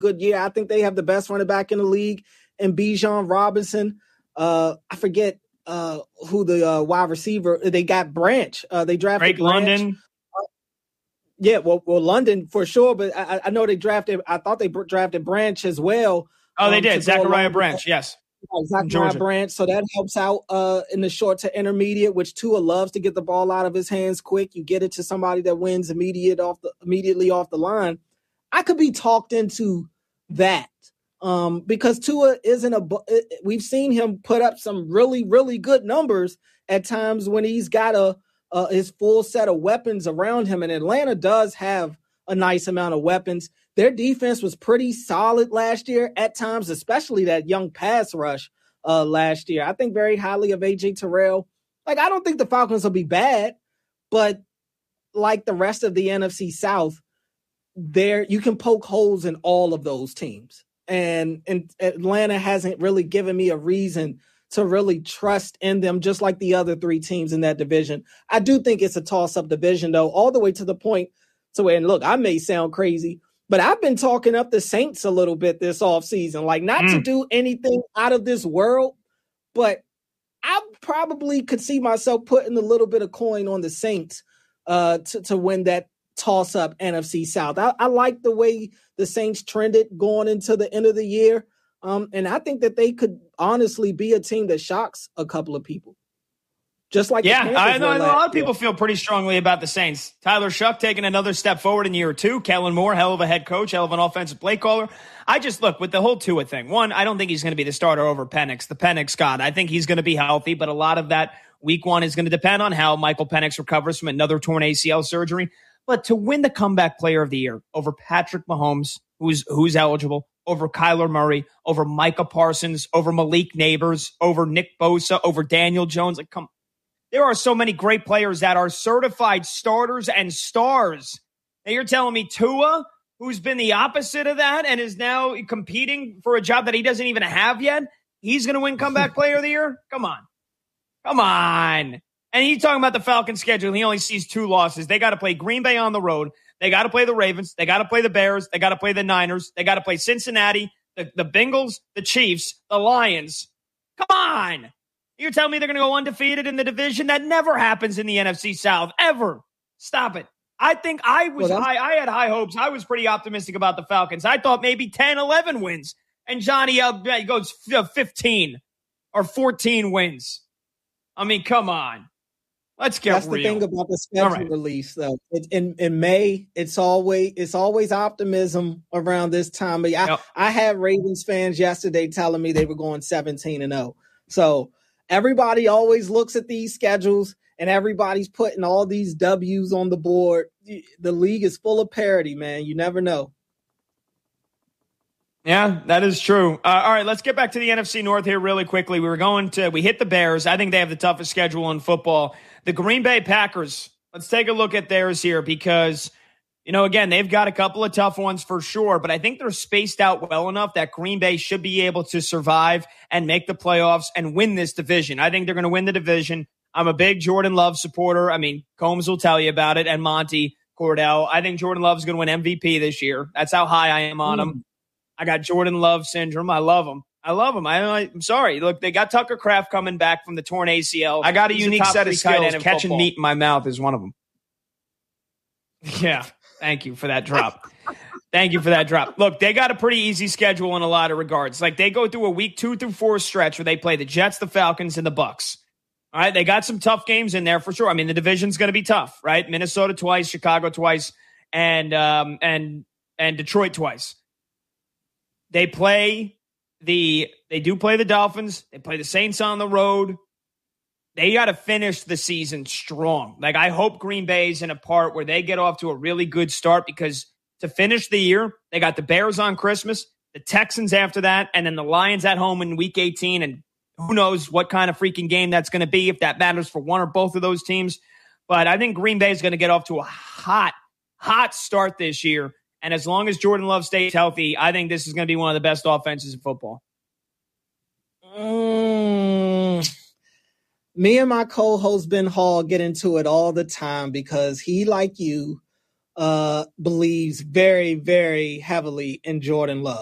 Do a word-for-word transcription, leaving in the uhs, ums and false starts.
good year. I think they have the best running back in the league, and Bijan Robinson. Uh, I forget uh, who the uh, wide receiver. They got Branch. Uh, they drafted Drake Branch. London. Uh, yeah, well, well, London for sure, but I, I know they drafted. I thought they drafted Branch as well. Oh, they um, did. Zachariah Branch, yes. Zachariah Branch, so that helps out uh, in the short to intermediate, which Tua loves to get the ball out of his hands quick. You get it to somebody that wins immediate off the immediately off the line. I could be talked into that um, because Tua isn't a. We've seen him put up some really, really good numbers at times when he's got a, a his full set of weapons around him, and Atlanta does have a nice amount of weapons. Their defense was pretty solid last year at times, especially that young pass rush uh, last year. I think very highly of A J Terrell. Like, I don't think the Falcons will be bad, but like the rest of the N F C South, there you can poke holes in all of those teams. And, and Atlanta hasn't really given me a reason to really trust in them, just like the other three teams in that division. I do think it's a toss-up division, though, all the way to the point to where, and look, I may sound crazy, but I've been talking up the Saints a little bit this offseason, like not mm. to do anything out of this world, but I probably could see myself putting a little bit of coin on the Saints uh, to, to win that toss-up N F C South. I, I like the way the Saints trended going into the end of the year, um, and I think that they could honestly be a team that shocks a couple of people. Just like yeah, I know, I know a lot of people feel pretty strongly about the Saints. Tyler Shuck taking another step forward in year two. Kellen Moore, hell of a head coach, hell of an offensive play caller. I just look with the whole Tua thing. One, I don't think he's going to be the starter over Penix, the Penix god. I think he's going to be healthy, but a lot of that week one is going to depend on how Michael Penix recovers from another torn A C L surgery. But to win the comeback player of the year over Patrick Mahomes, who's who's eligible, over Kyler Murray, over Micah Parsons, over Malik Neighbors, over Nick Bosa, over Daniel Jones, like come. There are so many great players that are certified starters and stars. Now you're telling me Tua, who's been the opposite of that and is now competing for a job that he doesn't even have yet, he's going to win comeback player of the year? Come on. Come on. And he's talking about the Falcons schedule. He only sees two losses. They got to play Green Bay on the road. They got to play the Ravens. They got to play the Bears. They got to play the Niners. They got to play Cincinnati, the, the Bengals, the Chiefs, the Lions. Come on. You're telling me they're going to go undefeated in the division? That never happens in the N F C South, ever. Stop it. I think I was well, high. I had high hopes. I was pretty optimistic about the Falcons. I thought maybe ten, eleven wins. And Johnny uh, goes fifteen or fourteen wins. I mean, come on. Let's get That's real. the thing about the schedule right. release, though. It, in in May, it's always it's always optimism around this time. But I, yep. I had Ravens fans yesterday telling me they were going seventeen and oh. So everybody always looks at these schedules and everybody's putting all these W's on the board. The league is full of parity, man. You never know. Yeah, that is true. Uh, all right, let's get back to the N F C North here really quickly. We were going to, we hit the Bears. I think they have the toughest schedule in football. The Green Bay Packers, let's take a look at theirs here because, you know, again, they've got a couple of tough ones for sure, but I think they're spaced out well enough that Green Bay should be able to survive and make the playoffs and win this division. I think they're going to win the division. I'm a big Jordan Love supporter. I mean, Combs will tell you about it, and Monty Cordell. I think Jordan Love is going to win M V P this year. That's how high I am on mm. him. I got Jordan Love syndrome. I love him. I love him. I, I'm sorry. Look, they got Tucker Kraft coming back from the torn A C L. I got a He's unique a set of skills. Catching football. meat in my mouth is one of them. Yeah. Thank you for that drop. Thank you for that drop. Look, they got a pretty easy schedule in a lot of regards. Like, they go through a week two through four stretch where they play the Jets, the Falcons, and the Bucks. All right, they got some tough games in there for sure. I mean, the division's going to be tough, right? Minnesota twice, Chicago twice, and um, and and Detroit twice. They play the they do play the Dolphins. They play the Saints on the road. They got to finish the season strong. Like, I hope Green Bay's in a part where they get off to a really good start, because to finish the year, they got the Bears on Christmas, the Texans after that, and then the Lions at home in week eighteen. And who knows what kind of freaking game that's going to be, if that matters for one or both of those teams. But I think Green Bay is going to get off to a hot, hot start this year. And as long as Jordan Love stays healthy, I think this is going to be one of the best offenses in football. Mm. Me and my co-host Ben Hall get into it all the time because he, like you, uh, believes very, very heavily in Jordan Love.